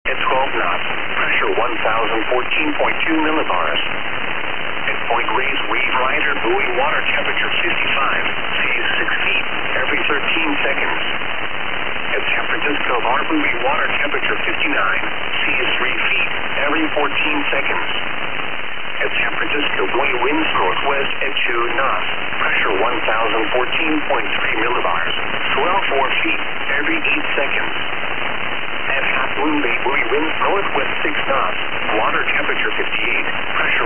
at 12 knots. Pressure 1014.2 millibars. At Point Reyes, wave rider buoy, water temperature 55, seas 6 feet every 13 seconds. At San Francisco Bar buoy, water temperature 59, seas 3 feet every 14 seconds. At San Francisco buoy, winds northwest at 2 knots. Pressure 1014.3 millibars. Swell 4 feet every 8 seconds. At Half Moon Bay buoy, winds northwest 6 knots. Water temperature 58. Pressure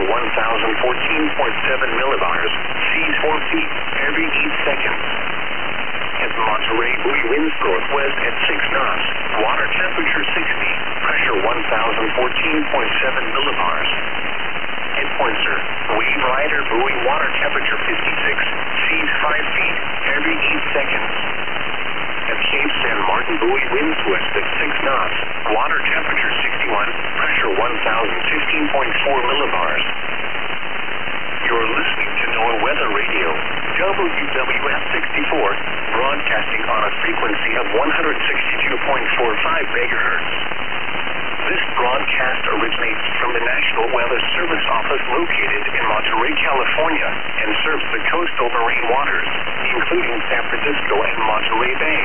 1014.7 millibars. Seas 4 feet every 8 seconds. At Monterey buoy, winds northwest at 6 knots. Water temperature 60. Pressure 1014.7 millibars. At Pointer, wave rider buoy, water temperature 56. Seas 5 feet every 8 seconds. At Cape San Martin buoy, winds west at 6 knots. Water temperature 61. Pressure 1015.4 millibars. You're listening to NOAA Weather Radio, WWF 64, broadcasting on a frequency of 162.45 megahertz. This broadcast originates from the National Weather Service Office located in Monterey, California, and serves the coastal marine waters, including San Francisco and Monterey Bay.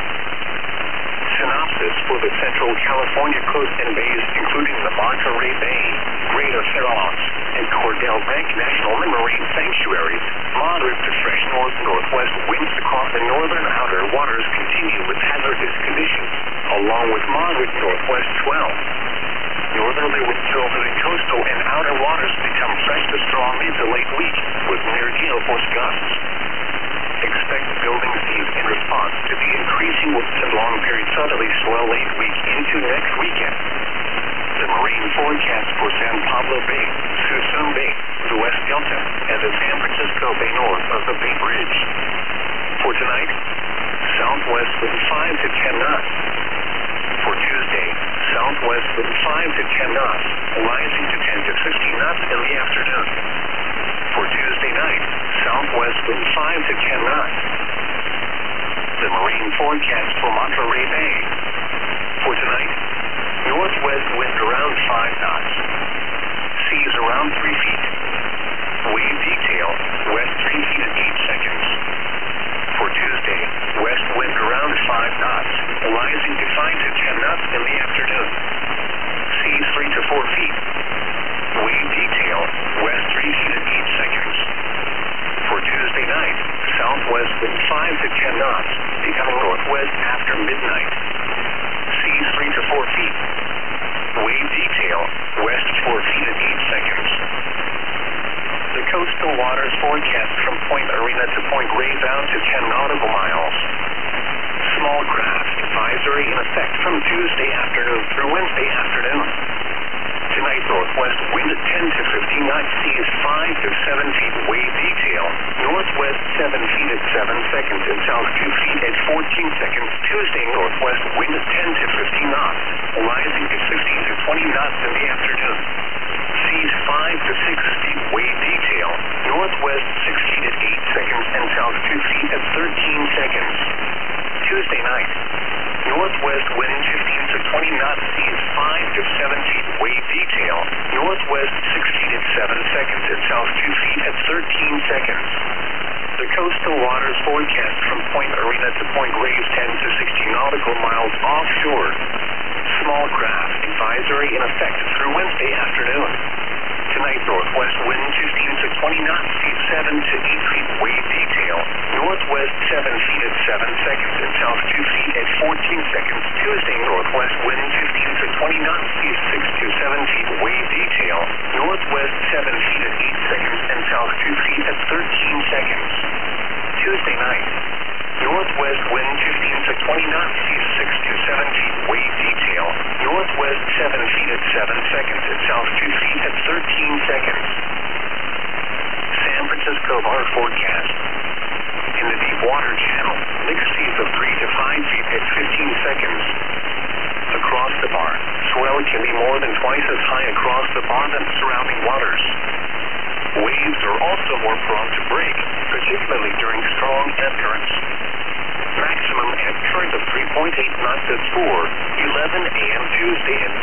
Synopsis for the Central California coast and bays, including the Monterey Bay, Greater Farallones, and Cordell Bank National and Marine Sanctuaries. Moderate to fresh north-northwest winds across the northern outer waters continue with hazardous conditions, along with moderate northwest swell. Northerly winds over the coastal and outer waters become fresh to strong mid to late week, with near gale force gusts. Expect building seas in response to the increasing winds and long period southerly swell late week into next weekend. The marine forecast for San Pablo Bay, Suisun Bay, the West Delta, and the San Francisco Bay north of the Bay Bridge. For tonight, southwest wind 5 to 10 knots. For Tuesday, southwest wind 5 to 10 knots, rising to 10 to 15 knots in the afternoon. For Tuesday night, southwest wind 5 to 10 knots. The marine forecast for Monterey Bay. For tonight, northwest wind around 5 knots. Seas around 3 feet. Wave detail, west 3 feet at 8 seconds. For Tuesday, west wind around 5 knots, rising to 5 to 10 knots in the afternoon. Seas 3 to 4 feet. Wave detail, west 3 feet at 8 seconds. For Tuesday night, southwest wind 5 to 10 knots, becoming northwest after midnight. Seas 3 to 4 feet. Wave detail, west 4 feet at 8 seconds. The coastal waters forecast from Point Arena to Point Reyes out to 10 nautical miles. Small craft advisory in effect from Tuesday afternoon through Wednesday afternoon. Tonight, northwest wind at 10 to 15 knots, seas 5 to 7 feet, wave detail. Northwest 7 feet at 7 seconds and south 2 feet at 14 seconds. Tuesday, northwest wind at 10 to 15 knots, rising to 15 to 20 knots in the afternoon. Seas 5 to 6 feet, wave detail. Northwest 6 feet at 8 seconds and south 2 feet at 13 seconds. Tuesday night, northwest wind 15 to 20 knots, seas 5 to 7 feet, wave detail. Northwest 6 feet at 7 seconds and south 2 feet at 13 seconds. The coastal waters forecast from Point Arena to Point Reyes 10 to 16 nautical miles offshore. Small craft advisory in effect through Wednesday afternoon. Tonight, northwest wind 15 to 20 knots, seas 7 to 8 feet, wave detail. Northwest 7 feet at 7 seconds and south 2 feet at 14 seconds. Tuesday, northwest wind 15 to 20 knots, seas 6 to 7 feet, wave detail. Northwest 7 feet at 8 seconds and south 2 feet at 13 seconds. Tuesday night, northwest wind 15 to 20 knots, seas 6 to 7 feet, wave detail. Northwest 7 feet at 7 seconds and south 2 feet at 13 seconds. San Francisco Bar forecast. In the deep water channel, mixed seas of 3 to 5 feet at 15 seconds. Across the bar, swell can be more than twice as high across the bar than surrounding waters. Waves are also more prone to break, particularly during strong ebb currents. Maximum ebb current of 3.8 knots at 4:11 a.m. Tuesday and